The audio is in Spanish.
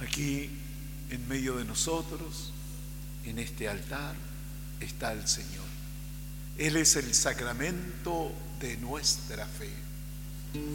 Aquí, en medio de nosotros, en este altar, está el Señor. Él es el sacramento de nuestra fe.